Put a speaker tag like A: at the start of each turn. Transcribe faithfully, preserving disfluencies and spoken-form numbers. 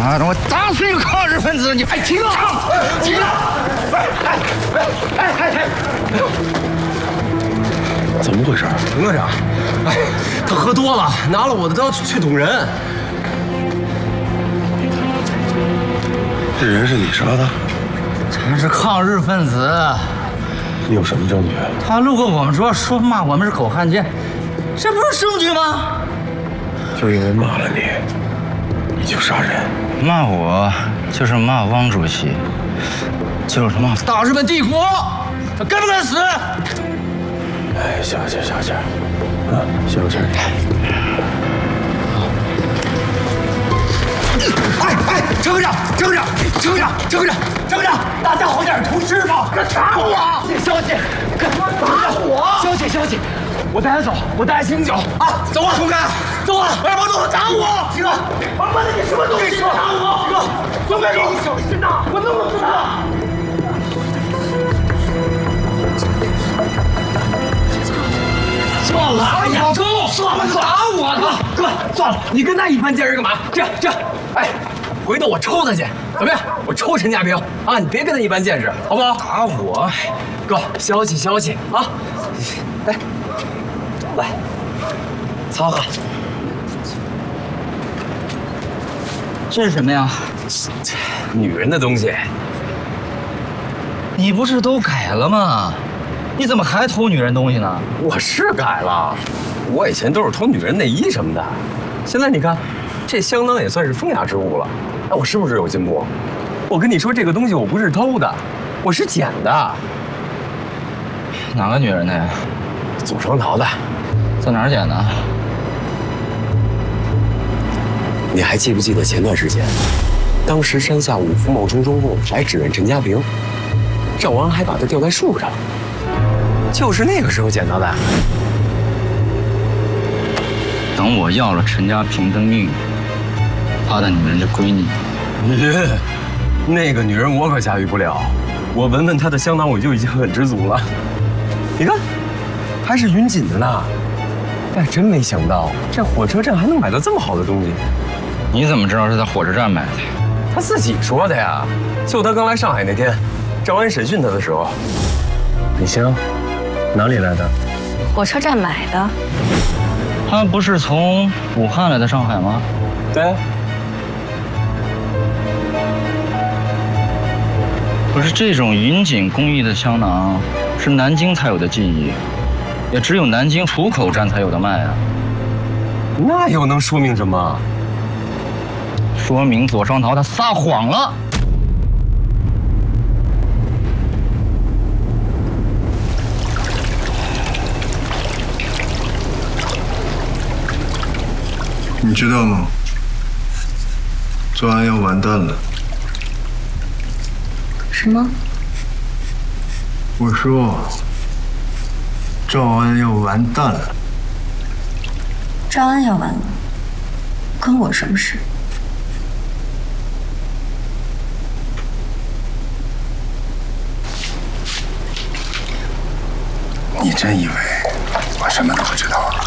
A: 妈的，我打死你个抗日分子！你哎，停了！停了！哎哎哎哎哎！
B: 怎么回事？
C: 营长，哎，他喝多了，拿了我的刀去捅人。
B: 这人是你杀的？
A: 他是抗日分子。
B: 你有什么证据？
A: 他路过我们桌，说骂我们是狗汉奸，这不是证据吗？
B: 就因为骂了你，你就杀人？
A: 骂我就是骂汪主席，就是骂大日本帝国，他该不该死？
B: 哎，消气消气，啊，消气。
C: 哎哎，陈科长，陈科长，陈科长，陈科长，陈科长，大家好点，同志们！快打我！消息，快打我！消息，消息，我带他走，我带他醒酒啊！走啊，松开，走啊！二毛豆打我！几个，王八蛋，你什么东西？打我！几个，松开手！你小心呐！我弄死他！算了，哎呀，周，算了，打我了，哥，算了，你跟他一般见识干嘛？这样，这样，哎，回头我抽他去，怎么样？我抽陈家平啊！你别跟他一般见识，好不好？
A: 打我，
C: 哥，消气消气啊！来，来，擦汗。
A: 这是什么呀？
C: 女人的东西。
A: 你不是都改了吗？你怎么还偷女人东西呢？
C: 我是改了，我以前都是偷女人内衣什么的，现在你看，这相当也算是风雅之物了。哎，我是不是有进步？我跟你说，这个东西我不是偷的，我是捡的。
A: 哪个女人的呀？
C: 祖成桃的。
A: 在哪儿捡的？
C: 你还记不记得前段时间，当时山下五福茂中中路来指认陈家平，赵安还把他吊在树上。就是那个时候捡到的。
A: 等我要了陈家平的命，她的女人就归你。
C: 咦，那个女人我可驾驭不了，我闻闻她的香囊我就已经很知足了。你看，还是匀紧的呢。哎，真没想到这火车站还能买到这么好的东西。
A: 你怎么知道是在火车站买的？
C: 他自己说的呀。就他刚来上海那天，赵安审讯他的时候。李湘。哪里来的？
D: 火车站买的。
A: 他不是从武汉来的上海吗？
C: 对。
A: 可是这种云锦工艺的香囊是南京才有的技艺，也只有南京浦口站才有的卖啊。
C: 那又能说明什么？
A: 说明左双桃他撒谎了。
E: 你知道吗？赵安要完蛋了。
D: 什么？
E: 我说，赵安要完蛋了。
D: 赵安要完了，关我什么事？
E: 你真以为我什么都不知道啊？